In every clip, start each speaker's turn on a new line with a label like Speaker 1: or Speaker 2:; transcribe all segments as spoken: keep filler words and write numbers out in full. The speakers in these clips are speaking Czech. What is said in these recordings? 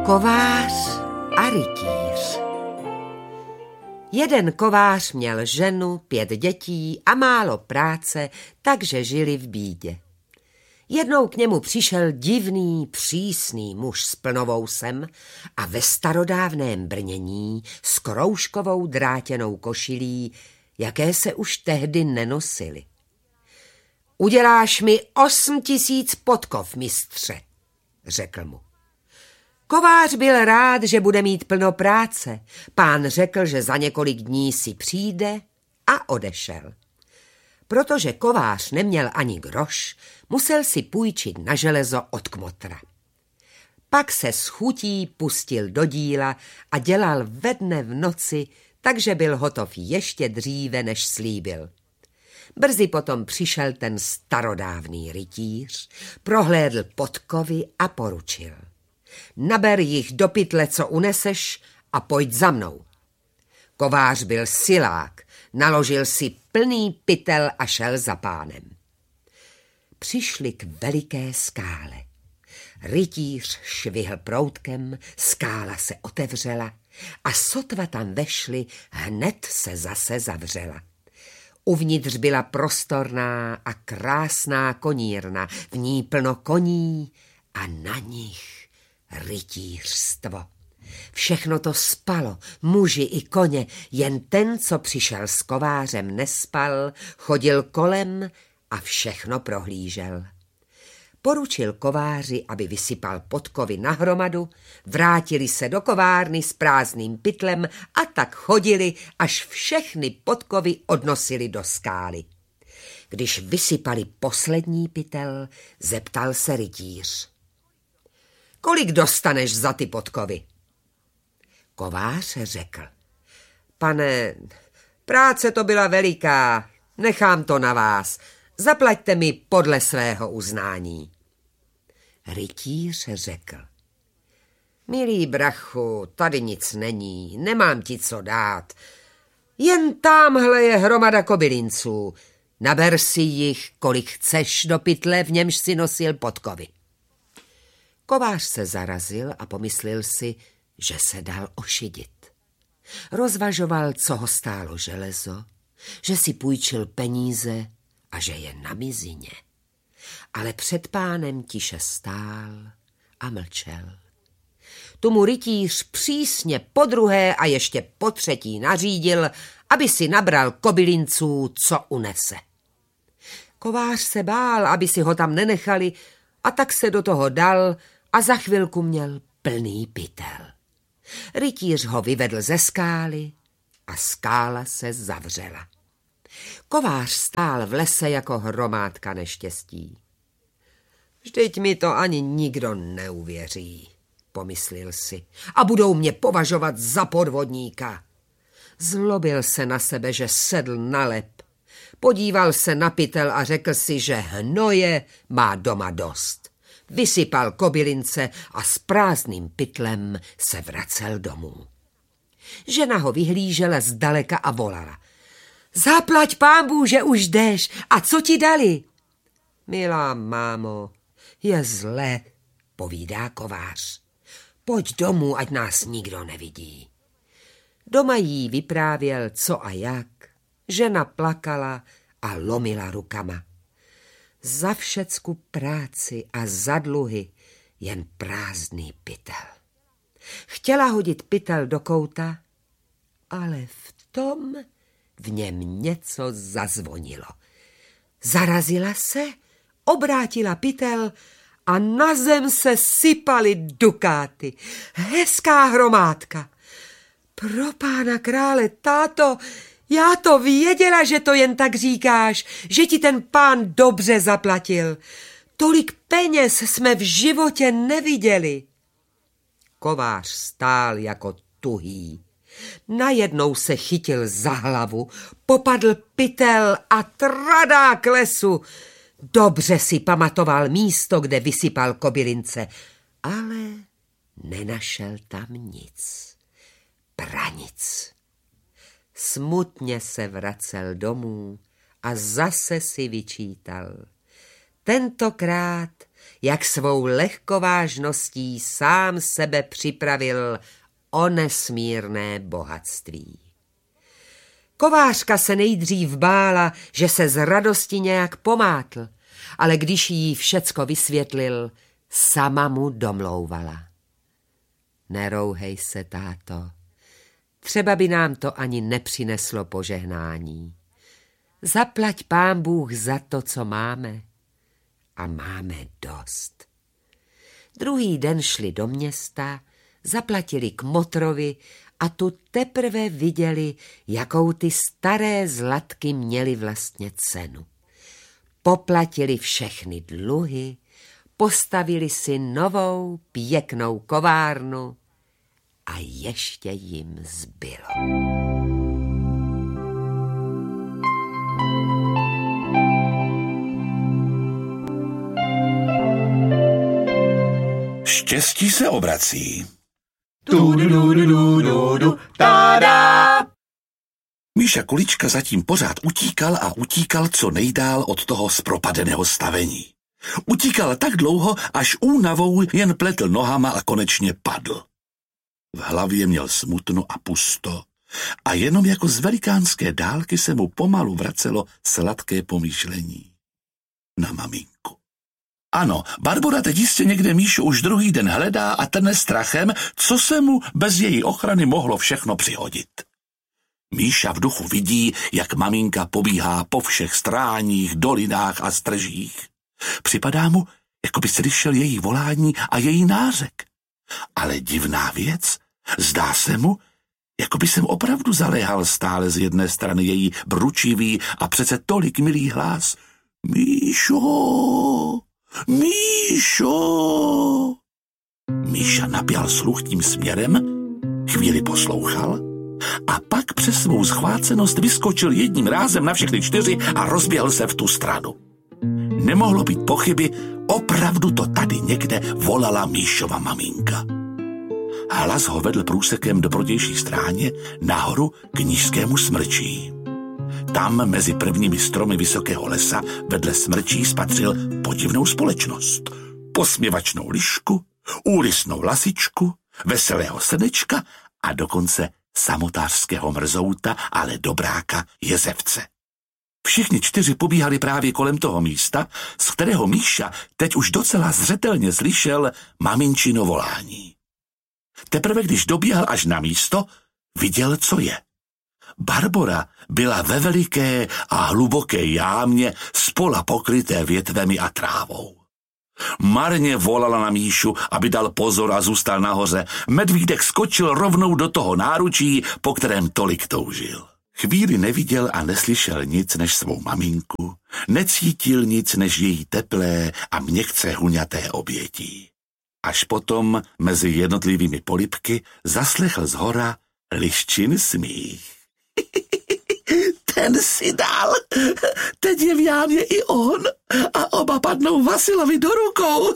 Speaker 1: Kovář a rytíř. Jeden kovář měl ženu, pět dětí a málo práce, takže žili v bídě. Jednou k němu přišel divný, přísný muž s plnovousem a ve starodávném brnění s kroužkovou drátěnou košilí, jaké se už tehdy nenosily. Uděláš mi osm tisíc podkov, mistře, řekl mu. Kovář byl rád, že bude mít plno práce. Pán řekl, že za několik dní si přijde a odešel. Protože kovář neměl ani groš, musel si půjčit na železo od kmotra. Pak se s chutí pustil do díla a dělal ve dne v noci, takže byl hotov ještě dříve, než slíbil. Brzy potom přišel ten starodávný rytíř, prohlédl podkovy a poručil. Naber jich do pytle, co uneseš, a pojď za mnou. Kovář byl silák, naložil si plný pytel a šel za pánem. Přišli k veliké skále. Rytíř švihl proutkem, skála se otevřela a sotva tam vešli, hned se zase zavřela. Uvnitř byla prostorná a krásná konírna, v ní plno koní a na nich rytířstvo. Všechno to spalo, muži i koně, jen ten, co přišel s kovářem, nespal, chodil kolem a všechno prohlížel. Poručil kováři, aby vysypal podkovy na hromadu, vrátili se do kovárny s prázdným pytlem a tak chodili, až všechny podkovy odnosili do skály. Když vysypali poslední pytel, zeptal se rytíř. Kolik dostaneš za ty podkovy? Kovář řekl. Pane, práce to byla veliká, nechám to na vás, zaplaťte mi podle svého uznání. Rytíř řekl. Milý brachu, tady nic není, nemám ti co dát. Jen támhle je hromada kobylinců, naber si jich, kolik chceš do pytle, v němž si nosil podkovy. Kovář se zarazil a pomyslel si, že se dal ošidit. Rozvažoval, co ho stálo železo, že si půjčil peníze a že je na mizině. Ale před pánem tiše stál a mlčel. Tu mu rytíř přísně podruhé a ještě po třetí nařídil, aby si nabral kobylinců, co unese. Kovář se bál, aby si ho tam nenechali, a tak se do toho dal a za chvilku měl plný pytel. Rytíř ho vyvedl ze skály a skála se zavřela. Kovář stál v lese jako hromádka neštěstí. Vždyť mi to ani nikdo neuvěří, pomyslel si, a budou mě považovat za podvodníka. Zlobil se na sebe, že sedl na lep. Podíval se na pytel a řekl si, že hnoje má doma dost. Vysypal kobylince a s prázdným pytlem se vracel domů. Žena ho vyhlížela zdaleka a volala. Zaplať pánbůh, že už jdeš, a co ti dali? Milá mámo, je zle, povídá kovář. Pojď domů, ať nás nikdo nevidí. Doma jí vyprávěl, co a jak. Žena plakala a lomila rukama. Za všecku práci a za dluhy jen prázdný pytel. Chtěla hodit pytel do kouta, ale v tom v něm něco zazvonilo. Zarazila se, obrátila pytel a na zem se sypaly dukáty. Hezká hromádka. Pro pána krále, táto, já to věděla, že to jen tak říkáš, že ti ten pán dobře zaplatil. Tolik peněz jsme v životě neviděli. Kovář stál jako tuhý. Najednou se chytil za hlavu, popadl pytel a tradá k lesu. Dobře si pamatoval místo, kde vysypal kobylince, ale nenašel tam nic. Pranic. Smutně se vracel domů a zase si vyčítal. Tentokrát jak svou lehkovážností sám sebe připravil o nesmírné bohatství. Kovářka se nejdřív bála, že se z radosti nějak pomátl, ale když jí všecko vysvětlil, sama mu domlouvala. Nerouhej se, táto, třeba by nám to ani nepřineslo požehnání. Zaplať Pán Bůh za to, co máme. A máme dost. Druhý den šli do města, zaplatili kmotrovi a tu teprve viděli, jakou ty staré zlatky měly vlastně cenu. Poplatili všechny dluhy, postavili si novou pěknou kovárnu a ještě jim zbylo.
Speaker 2: Štěstí se obrací.
Speaker 3: Tu du du du du du du tada!
Speaker 2: Míša Kulička zatím pořád utíkal a utíkal co nejdál od toho zpropadeného stavení. Utíkal tak dlouho, až únavou jen pletl nohama a konečně padl. V hlavě měl smutno a pusto a jenom jako z velikánské dálky se mu pomalu vracelo sladké pomýšlení na maminku. Ano, Barbora teď jistě někde Míšu už druhý den hledá a trne strachem, co se mu bez její ochrany mohlo všechno přihodit. Míša v duchu vidí, jak maminka pobíhá po všech stráních, dolinách a stržích. Připadá mu, jako by slyšel její volání a její nářek. Ale divná věc, zdá se mu, jako by jsem opravdu zaléhal stále z jedné strany její bručivý a přece tolik milý hlas. Míšo, Míšo! Míša napěl sluch tím směrem, chvíli poslouchal a pak přes svou schvácenost vyskočil jedním rázem na všechny čtyři a rozběhl se v tu stranu. Nemohlo být pochyby, opravdu to tady někde volala Míšova maminka. Hlas ho vedl průsekem do protější stráně nahoru k nížskému smrčí. Tam mezi prvními stromy vysokého lesa vedle smrčí spatřil podivnou společnost. Posměvačnou lišku, úlisnou lasičku, veselého srnečka a dokonce samotářského mrzouta, ale dobráka Jezevce. Všichni čtyři pobíhali právě kolem toho místa, z kterého Míša teď už docela zřetelně slyšel maminčino volání. Teprve když doběhl až na místo, viděl, co je. Barbora byla ve veliké a hluboké jámě spola pokryté větvemi a trávou. Marně volala na Míšu, aby dal pozor a zůstal nahoře. Medvídek skočil rovnou do toho náručí, po kterém tolik toužil. Chvíli neviděl a neslyšel nic než svou maminku, necítil nic než její teplé a měkce huňaté obětí. Až potom mezi jednotlivými polibky zaslechl zhora liščin smích. Ten si dal, teď je v jámě i on a oba padnou Vasilovi do rukou.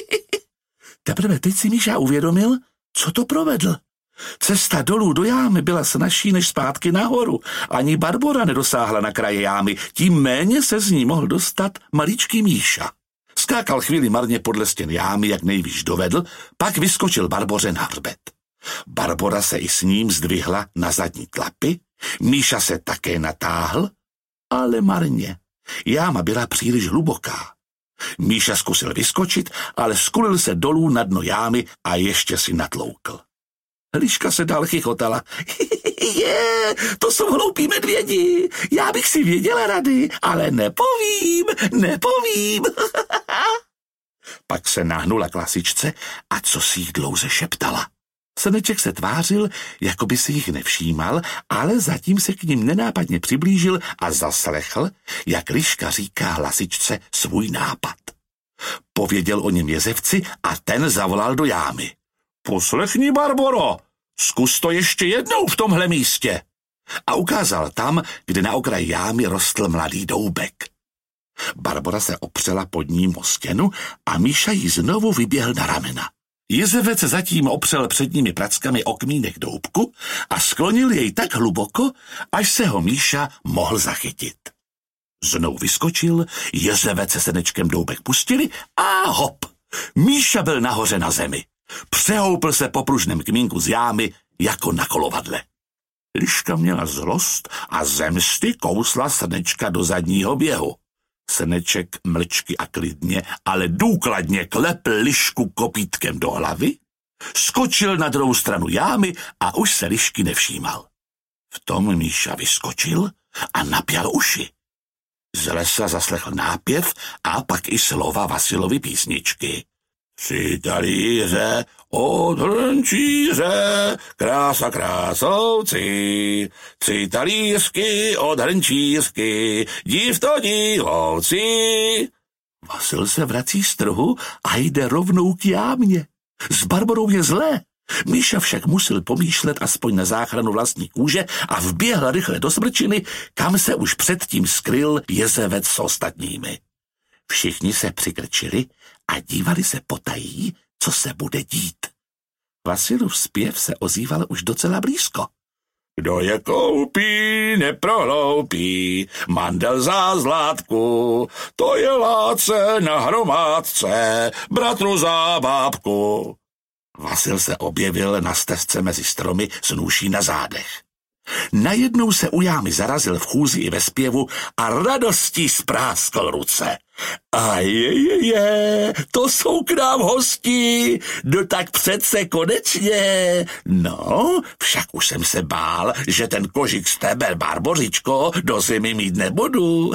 Speaker 2: Teprve teď si Míša uvědomil, co to provedl. Cesta dolů do jámy byla snazší než zpátky nahoru. Ani Barbora nedosáhla na kraje jámy, tím méně se z ní mohl dostat maličký Míša. Skákal chvíli marně podle stěn jámy, jak nejvíš dovedl, pak vyskočil Barboře na hřbet. Barbora se i s ním zdvihla na zadní tlapy, Míša se také natáhl, ale marně. Jáma byla příliš hluboká. Míša zkusil vyskočit, ale skulil se dolů na dno jámy a ještě si natloukl. Liška se dál chichotala. Je, to jsou hloupí medvědi, já bych si věděla rady, ale nepovím, nepovím. Pak se nahnula k lasičce a co si jí dlouze šeptala. Srneček se tvářil, jako by si jich nevšímal, ale zatím se k ním nenápadně přiblížil a zaslechl, jak liška říká lasičce svůj nápad. Pověděl o něm Jezevci a ten zavolal do jámy. Poslechni, Barboro, zkus to ještě jednou v tomhle místě. A ukázal tam, kde na okraji jámy rostl mladý doubek. Barbora se opřela pod ním o stěnu a Míša jí znovu vyběhl na ramena. Jezevec zatím opřel předními prackami o kmínek doubku a sklonil jej tak hluboko, až se ho Míša mohl zachytit. Znovu vyskočil, Jezevec se srnečkem doubek pustili a hop! Míša byl nahoře na zemi. Přehoupl se po pružném kmínku z jámy jako na kolovadle. Liška měla zlost a zemsty kousla Srnečka do zadního běhu. Srneček mlčky a klidně, ale důkladně klepl Lišku kopítkem do hlavy, skočil na druhou stranu jámy a už se Lišky nevšímal. V tom Míša vyskočil a napěl uši. Z lesa zaslechl nápěv a pak i slova Vasilovy písničky. Tři talíře od hrnčíře, krása krásouci, tři talířky od hrnčířky, div to divouci. Vasil se vrací z trhu a jde rovnou k jámě. S Barborou je zlé. Míša však musel pomýšlet aspoň na záchranu vlastní kůže a vběhl rychle do smrčiny, kam se už předtím skryl jezevec s ostatními. Všichni se přikrčili a dívali se potají, co se bude dít. Vasilův zpěv se ozýval už docela blízko. Kdo je koupí, neprohloupí, mandel za zlátku, to je láce na hromádce, bratru za bábku. Vasil se objevil na stezce mezi stromy s nůší na zádech. Najednou se u jámy zarazil v chůzi i ve zpěvu a radostí spráskl ruce. A je, je, je, to jsou k nám hosti, no tak přece konečně. No, však už jsem se bál, že ten kožik z tebe, Barbořičko, do zimy mít nebudu.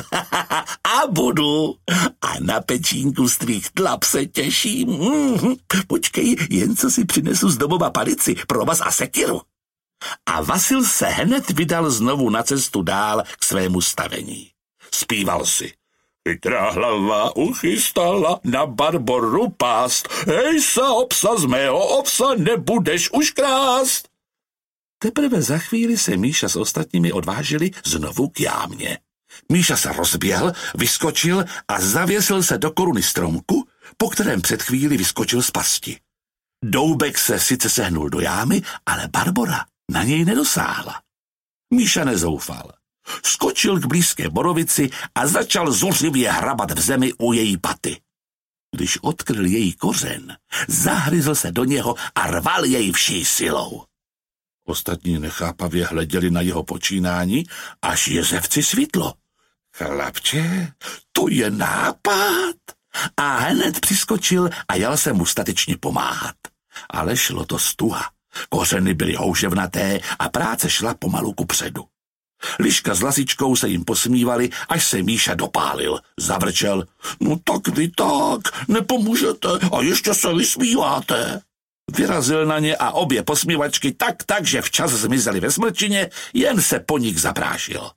Speaker 2: A budu. A na pečínku z tvých tlap se těším. Mm, počkej, jen co si přinesu z domova palici pro vás a sekiru. A Vasil se hned vydal znovu na cestu dál k svému stavení. Zpíval si. Chytrá hlava uchystala na Barboru pást. Hej sa, obsa, z mého obsa nebudeš už krást. Teprve za chvíli se Míša s ostatními odvážili znovu k jámě. Míša se rozběhl, vyskočil a zavěsil se do koruny stromku, po kterém před chvíli vyskočil z pasti. Doubek se sice sehnul do jámy, ale Barbora na něj nedosáhla. Míša nezoufal. Skočil k blízké borovici a začal zuřivě hrabat v zemi u její paty. Když odkryl její kořen, zahryzl se do něho a rval jej vší silou. Ostatní nechápavě hleděli na jeho počínání, až jezevci svítlo. Chlapče, to je nápad. A hned přiskočil a jel se mu statečně pomáhat. Ale šlo to stuha. Kořeny byly houževnaté a práce šla pomalu kupředu. Liška s Lasičkou se jim posmívali, až se Míša dopálil. Zavrčel. No tak vy tak, nepomůžete a ještě se vysmíváte. Vyrazil na ně a obě posmívačky tak, tak, že včas zmizely ve smrčině, jen se po nich zaprášil.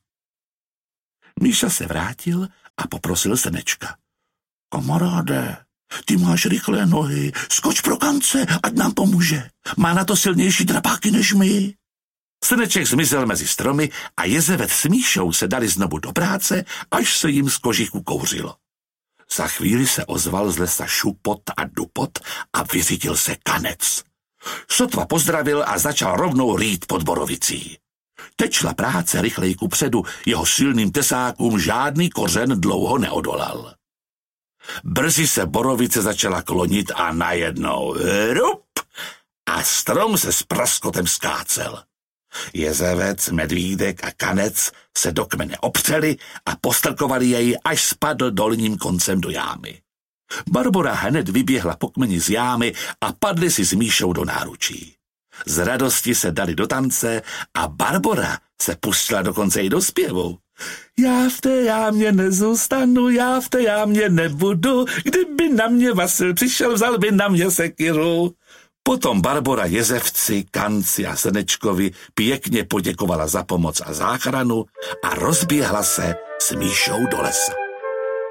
Speaker 2: Míša se vrátil a poprosil Srnečka. Kamaráde, ty máš rychlé nohy, skoč pro kance, ať nám pomůže. Má na to silnější drapáky než my. Srneček zmizel mezi stromy a jezevec s Míšou se dali znovu do práce, až se jim z kožichu kouřilo. Za chvíli se ozval z lesa šupot a dupot a vyřítil se kanec. Sotva pozdravil a začal rovnou rýt pod borovicí. Teď šla práce rychleji kupředu, jeho silným tesákům žádný kořen dlouho neodolal. Brzy se borovice začala klonit a najednou rup a strom se s praskotem skácel. Jezevec, medvídek a kanec se do kmene opřeli a postrkovali jej, až spadl dolním koncem do jámy. Barbora hned vyběhla po kmeni z jámy a padli si s Míšou do náručí. Z radosti se dali do tance a Barbora se pustila dokonce i do zpěvu. Já v té jámě nezůstanu, já v té jámě nebudu, kdyby na mě Vasil přišel, vzal by na mě sekiru. Potom Barbora jezevci, kanci a Srnečkovi pěkně poděkovala za pomoc a záchranu a rozběhla se s Míšou do lesa.